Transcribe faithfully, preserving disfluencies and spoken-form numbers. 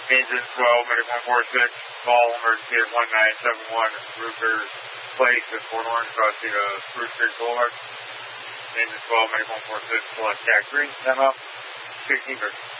Engine twelve, medic one four six, call emergency at one nine seven one, Ruger Place at Fort Orange, crossing to Spruce Creek Boulevard. Engine twelve, medic one four six, select tax three, time out, sixteen thirty.